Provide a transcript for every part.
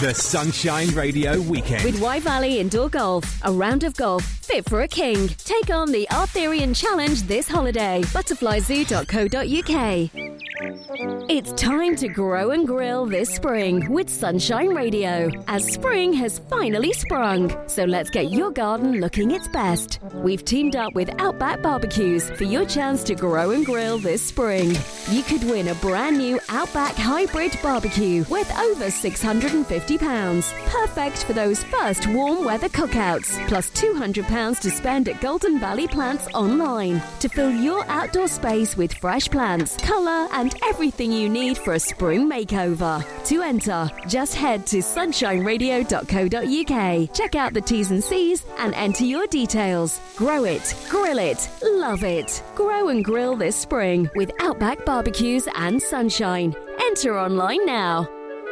The Sunshine Radio Weekend. With Y Valley Indoor Golf. A round of golf fit for a king. Take on the Arthurian Challenge this holiday. Butterflyzoo.co.uk. It's time to grow and grill this spring with Sunshine Radio, as spring has finally sprung. So let's get your garden looking its best. We've teamed up with Outback Barbecues for your chance to grow and grill this spring. You could win a brand new Outback Hybrid Barbecue worth over £650. Perfect for those first warm weather cookouts. Plus £200 to spend at Golden Valley Plants online to fill your outdoor space with fresh plants, colour and everything you need for a spring makeover. To enter, just head to sunshineradio.co.uk. Check out the T's and C's and enter your details. Grow it, grill it, love it. Grow and grill this spring with Outback Barbecues and Sunshine. Enter online now.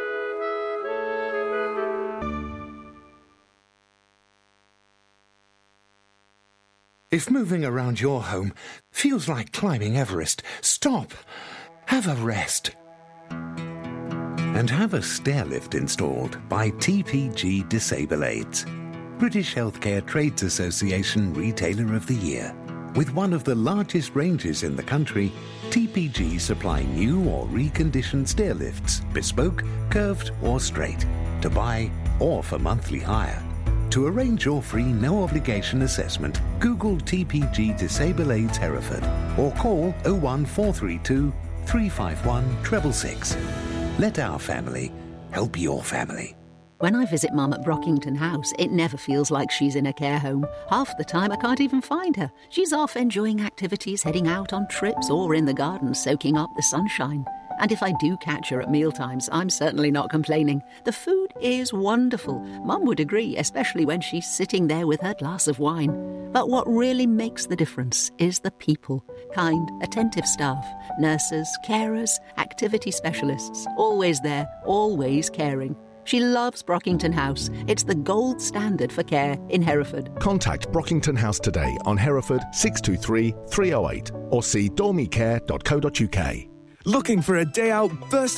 If moving around your home feels like climbing Everest, stop. Have a rest. And have a stair lift installed by TPG Disable Aids, British Healthcare Trades Association Retailer of the Year. With one of the largest ranges in the country, TPG supply new or reconditioned stair lifts, bespoke, curved or straight, to buy or for monthly hire. To arrange your free no-obligation assessment, Google TPG Disable Aids Hereford or call 01432 351 666. Let our family help your family. When I visit Mum at Brockington House, it never feels like she's in a care home. Half the time I can't even find her. She's off enjoying activities, heading out on trips or in the garden soaking up the sunshine. And if I do catch her at mealtimes, I'm certainly not complaining. The food is wonderful. Mum would agree, especially when she's sitting there with her glass of wine. But what really makes the difference is the people. Kind, attentive staff, nurses, carers, activity specialists. Always there, always caring. She loves Brockington House. It's the gold standard for care in Hereford. Contact Brockington House today on Hereford 623 308 or see dormicare.co.uk. Looking for a day out burst